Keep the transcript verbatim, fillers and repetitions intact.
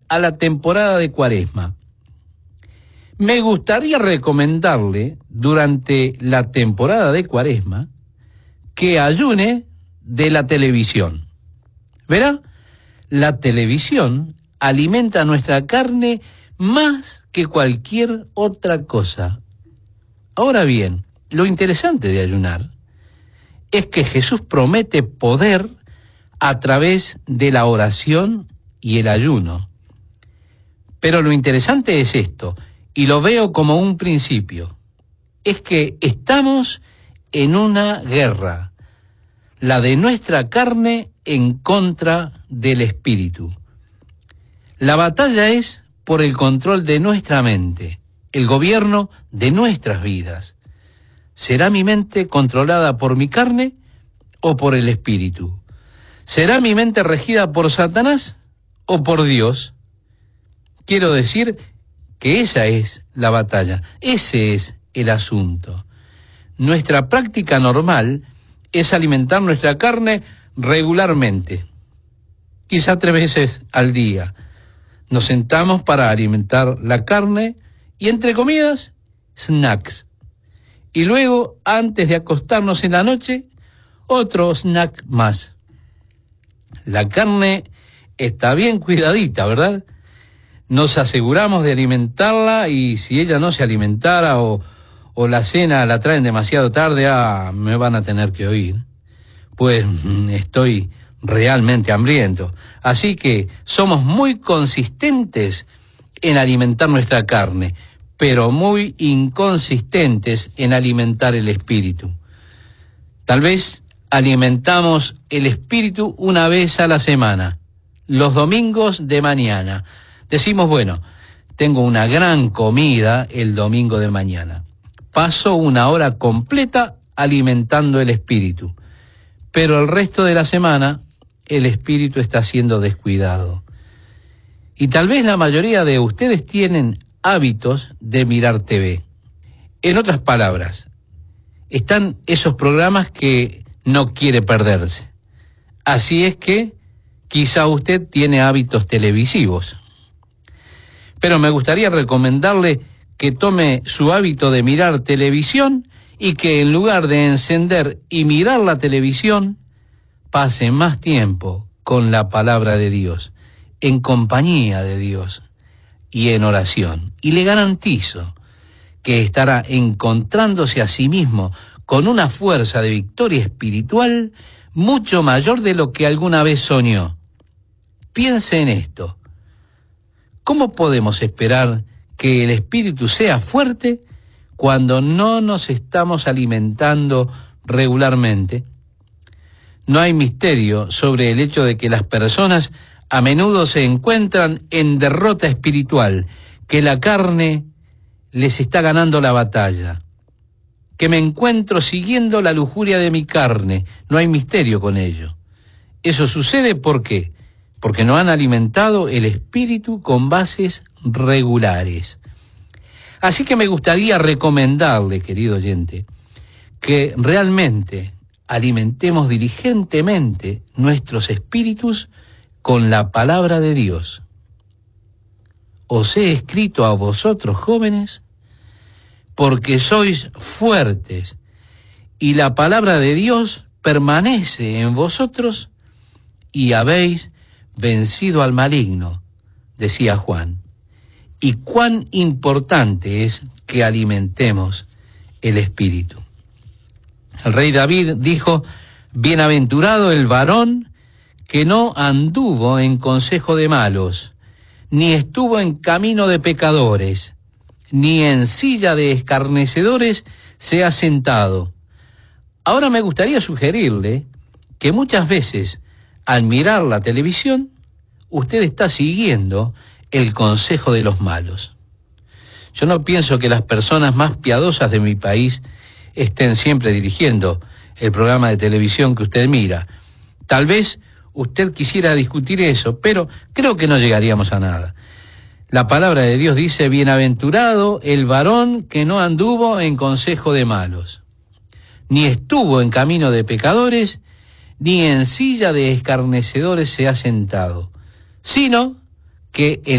a la temporada de Cuaresma. Me gustaría recomendarle durante la temporada de Cuaresma que ayune de la televisión. Verá, la televisión alimenta nuestra carne más que cualquier otra cosa. Ahora bien, lo interesante de ayunar es que Jesús promete poder a través de la oración y el ayuno. Pero lo interesante es esto, y lo veo como un principio, es que estamos en una guerra, la de nuestra carne en contra del espíritu. La batalla es por el control de nuestra mente, el gobierno de nuestras vidas. ¿Será mi mente controlada por mi carne o por el espíritu? ¿Será mi mente regida por Satanás o por Dios? Quiero decir que esa es la batalla, ese es el asunto. Nuestra práctica normal es alimentar nuestra carne regularmente, quizá tres veces al día. Nos sentamos para alimentar la carne y, entre comidas, snacks. Y luego, antes de acostarnos en la noche, otro snack más. La carne está bien cuidadita, ¿verdad? Nos aseguramos de alimentarla y si ella no se alimentara o, o la cena la traen demasiado tarde, ah, me van a tener que oír. Pues estoy realmente hambriento. Así que somos muy consistentes en alimentar nuestra carne, pero muy inconsistentes en alimentar el espíritu. Tal vez alimentamos el espíritu una vez a la semana, los domingos de mañana. Decimos, bueno, tengo una gran comida el domingo de mañana. Paso una hora completa alimentando el espíritu, pero el resto de la semana el espíritu está siendo descuidado. Y tal vez la mayoría de ustedes tienen hábitos de mirar T V. En otras palabras, están esos programas que no quiere perderse. Así es que quizá usted tiene hábitos televisivos. Pero me gustaría recomendarle que tome su hábito de mirar televisión y que en lugar de encender y mirar la televisión, pase más tiempo con la palabra de Dios, en compañía de Dios y en oración. Y le garantizo que estará encontrándose a sí mismo con una fuerza de victoria espiritual mucho mayor de lo que alguna vez soñó. Piense en esto. ¿Cómo podemos esperar que el espíritu sea fuerte cuando no nos estamos alimentando regularmente? No hay misterio sobre el hecho de que las personas a menudo se encuentran en derrota espiritual, que la carne les está ganando la batalla, que me encuentro siguiendo la lujuria de mi carne. No hay misterio con ello. Eso sucede ¿por qué? Porque no han alimentado el espíritu con bases regulares. Así que me gustaría recomendarle, querido oyente, que realmente alimentemos diligentemente nuestros espíritus con la palabra de Dios. Os he escrito a vosotros, jóvenes, porque sois fuertes y la palabra de Dios permanece en vosotros y habéis vencido al maligno, decía Juan. Y cuán importante es que alimentemos el espíritu. El rey David dijo, bienaventurado el varón que no anduvo en consejo de malos, ni estuvo en camino de pecadores, ni en silla de escarnecedores se ha sentado. Ahora me gustaría sugerirle que muchas veces, al mirar la televisión, usted está siguiendo el consejo de los malos. Yo no pienso que las personas más piadosas de mi país estén siempre dirigiendo el programa de televisión que usted mira. Tal vez usted quisiera discutir eso, pero creo que no llegaríamos a nada. La palabra de Dios dice, bienaventurado el varón que no anduvo en consejo de malos, ni estuvo en camino de pecadores, ni en silla de escarnecedores se ha sentado, sino que en